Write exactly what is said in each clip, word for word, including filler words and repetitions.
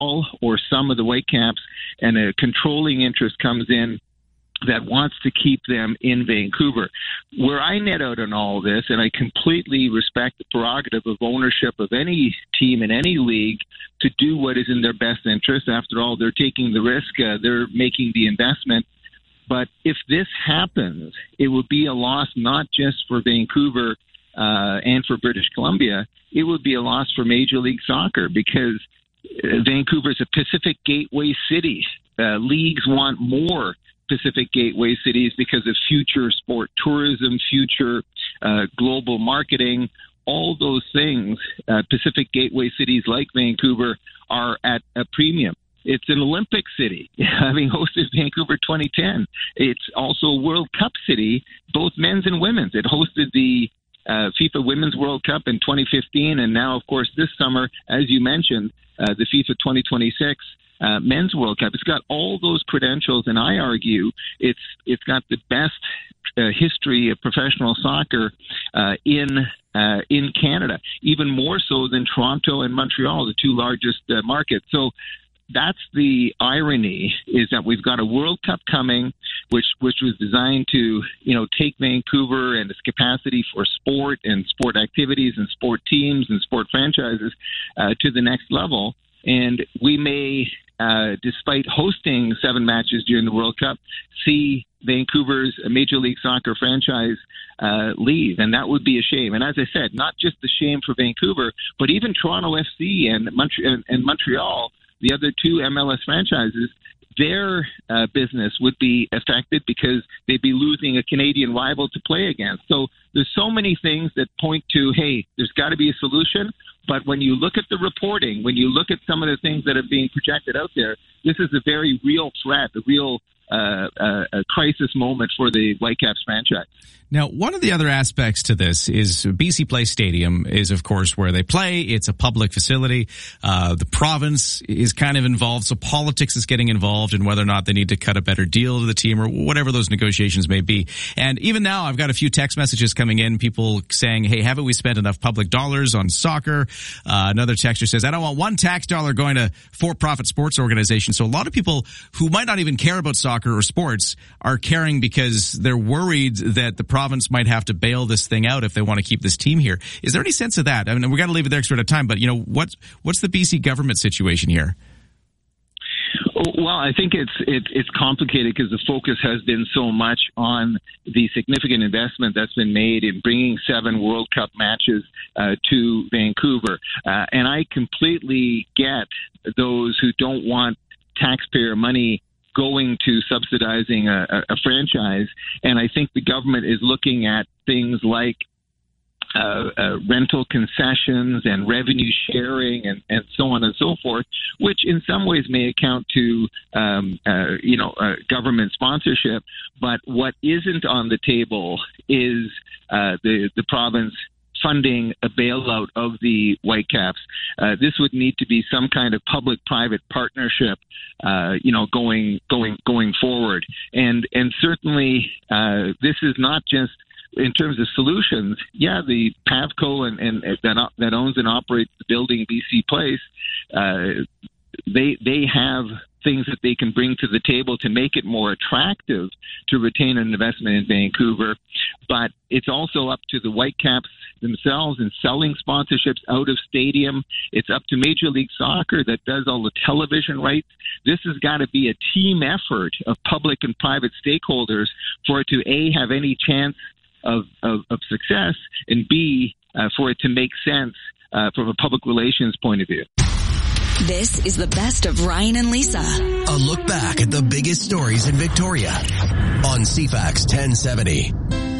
all or some of the Whitecaps, and a controlling interest comes in that wants to keep them in Vancouver. Where I net out on all this, and I completely respect the prerogative of ownership of any team in any league to do what is in their best interest. After all, they're taking the risk, uh, they're making the investment. But if this happens, it will be a loss not just for Vancouver uh, and for British Columbia. It would be a loss for Major League Soccer, because Vancouver is a Pacific Gateway city. Uh, leagues want more Pacific Gateway cities because of future sport tourism, future uh, global marketing, all those things. Uh, Pacific Gateway cities like Vancouver are at a premium. It's an Olympic city, having hosted Vancouver twenty ten. It's also a World Cup city, both men's and women's. It hosted the uh, FIFA Women's World Cup in twenty fifteen, and now, of course, this summer, as you mentioned, uh, the FIFA twenty twenty-six Uh, men's World Cup. It's got all those credentials, and I argue it's it's got the best uh, history of professional soccer uh, in uh, in Canada, even more so than Toronto and Montreal, the two largest uh, markets. So that's the irony, is that we've got a World Cup coming, which which was designed to, you know, take Vancouver and its capacity for sport and sport activities and sport teams and sport franchises uh, to the next level. And we may, uh, despite hosting seven matches during the World Cup, see Vancouver's Major League Soccer franchise uh, leave. And that would be a shame. And as I said, not just a shame for Vancouver, but even Toronto F C and, Mont- and, and Montreal, the other two M L S franchises, their uh, business would be affected because they'd be losing a Canadian rival to play against. So there's so many things that point to, hey, there's got to be a solution. But when you look at the reporting, when you look at some of the things that are being projected out there, this is a very real threat, a real uh, uh, a crisis moment for the Whitecaps franchise. Now, one of the other aspects to this is B C Place Stadium is, of course, where they play. It's a public facility. Uh, the province is kind of involved, so politics is getting involved in whether or not they need to cut a better deal to the team or whatever those negotiations may be. And even now, I've got a few text messages coming in, people saying, hey, haven't we spent enough public dollars on soccer? Uh, another texter says, I don't want one tax dollar going to for-profit sports organizations. So a lot of people who might not even care about soccer or sports are caring because they're worried that the province might have to bail this thing out if they want to keep this team here. Is there any sense of that? I mean, we got to leave it there extra time, but you know, what, what's the B C government situation here? Well, I think it's it, it's complicated because the focus has been so much on the significant investment that's been made in bringing seven World Cup matches uh, to Vancouver. Uh, and I completely get those who don't want taxpayer money going to subsidizing a, a, a franchise. And I think the government is looking at things like Uh, uh, rental concessions and revenue sharing and, and so on and so forth, which in some ways may account to, um, uh, you know, uh, government sponsorship. But what isn't on the table is uh, the, the province funding a bailout of the Whitecaps. Uh, this would need to be some kind of public-private partnership, uh, you know, going going going forward. And and certainly uh, this is not just in terms of solutions. Yeah, the PAVCO and, and that that owns and operates the building B C Place, uh, they they have things that they can bring to the table to make it more attractive to retain an investment in Vancouver. But it's also up to the Whitecaps themselves in selling sponsorships out of stadium. It's up to Major League Soccer that does all the television rights. This has got to be a team effort of public and private stakeholders for it to, A, have any chance of, of, of success, and B, uh, for it to make sense uh, from a public relations point of view. This is the best of Ryan and Lisa. A look back at the biggest stories in Victoria on C FAX ten seventy.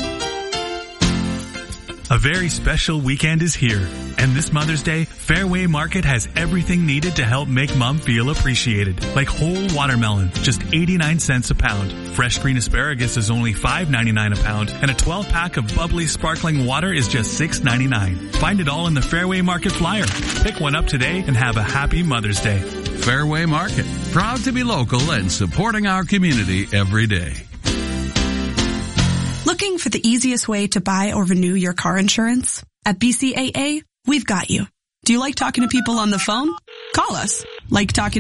A very special weekend is here, and this Mother's Day, Fairway Market has everything needed to help make mom feel appreciated. Like whole watermelons, just eighty-nine cents a pound. Fresh green asparagus is only five ninety-nine a pound, and a twelve pack of bubbly sparkling water is just six ninety-nine. Find it all in the Fairway Market flyer. Pick one up today and have a happy Mother's Day. Fairway Market, proud to be local and supporting our community every day. Looking for the easiest way to buy or renew your car insurance? At B C A A, we've got you. Do you like talking to people on the phone? Call us. Like talking